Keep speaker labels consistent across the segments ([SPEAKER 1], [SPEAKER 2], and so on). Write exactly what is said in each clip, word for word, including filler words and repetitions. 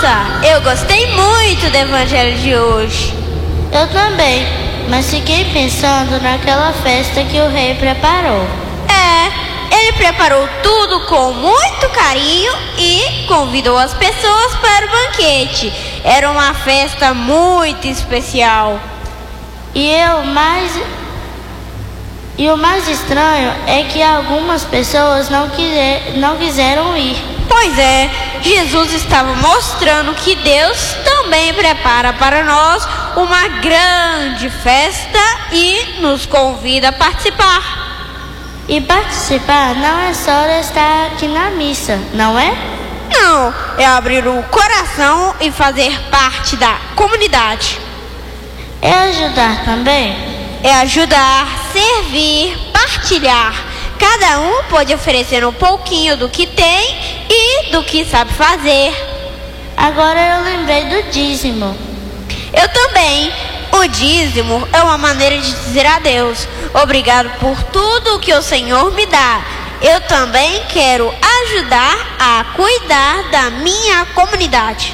[SPEAKER 1] Nossa, eu gostei muito do evangelho de hoje.
[SPEAKER 2] Eu também, mas fiquei pensando naquela festa que o rei preparou.
[SPEAKER 1] É, ele preparou tudo com muito carinho e convidou as pessoas para o banquete. Era uma festa muito especial.
[SPEAKER 2] E eu mais E o mais estranho é que algumas pessoas não, quiser, não quiseram ir.
[SPEAKER 1] Pois é, Jesus estava mostrando que Deus também prepara para nós uma grande festa e nos convida a participar.
[SPEAKER 2] E participar não é só estar aqui na missa, não é?
[SPEAKER 1] Não, é abrir o coração e fazer parte da comunidade.
[SPEAKER 2] É ajudar também?
[SPEAKER 1] É ajudar, servir, partilhar. Cada um pode oferecer um pouquinho do que tem e do que sabe fazer.
[SPEAKER 2] Agora eu lembrei do dízimo.
[SPEAKER 1] Eu também. O dízimo é uma maneira de dizer a Deus: obrigado por tudo que o Senhor me dá. Eu também quero ajudar a cuidar da minha comunidade.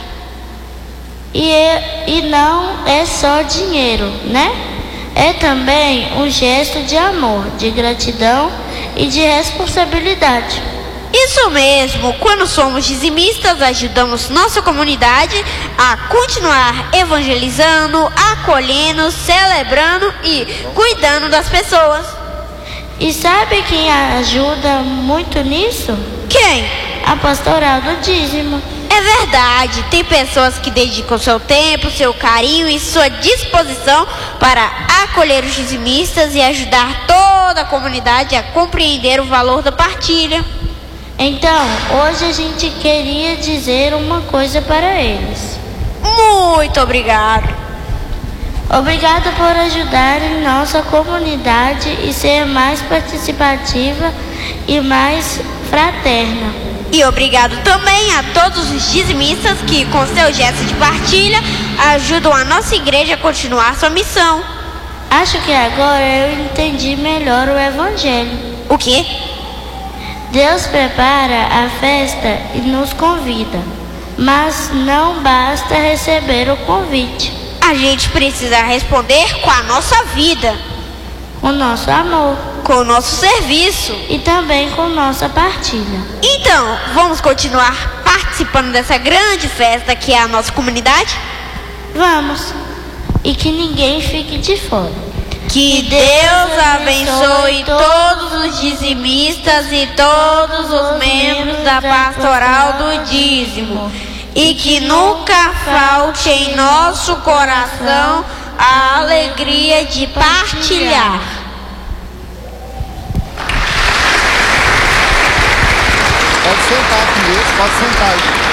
[SPEAKER 2] E, e não é só dinheiro, né? É também um gesto de amor, de gratidão e de responsabilidade.
[SPEAKER 1] Isso mesmo, quando somos dizimistas, ajudamos nossa comunidade a continuar evangelizando, acolhendo, celebrando e cuidando das pessoas.
[SPEAKER 2] E sabe quem ajuda muito nisso?
[SPEAKER 1] Quem?
[SPEAKER 2] A pastoral do dízimo.
[SPEAKER 1] É verdade, tem pessoas que dedicam seu tempo, seu carinho e sua disposição para acolher os dizimistas e ajudar toda a comunidade a compreender o valor da partilha.
[SPEAKER 2] Então, hoje a gente queria dizer uma coisa para eles.
[SPEAKER 1] Muito obrigado.
[SPEAKER 2] Obrigado por ajudar em nossa comunidade e ser mais participativa e mais fraterna.
[SPEAKER 1] E obrigado também a todos os dizimistas que, com seu gesto de partilha, ajudam a nossa igreja a continuar sua missão.
[SPEAKER 2] Acho que agora eu entendi melhor o evangelho.
[SPEAKER 1] O quê?
[SPEAKER 2] Deus prepara a festa e nos convida, mas não basta receber o convite.
[SPEAKER 1] A gente precisa responder com a nossa vida,
[SPEAKER 2] com o nosso amor,
[SPEAKER 1] com o nosso serviço
[SPEAKER 2] e também com nossa partilha.
[SPEAKER 1] Então, vamos continuar participando dessa grande festa que é a nossa comunidade?
[SPEAKER 2] Vamos. E que ninguém fique de fora.
[SPEAKER 1] Que Deus abençoe todos os dizimistas e todos os membros da pastoral do dízimo. E que nunca falte em nosso coração a alegria de partilhar.
[SPEAKER 3] Pode sentar, Cris, pode sentar.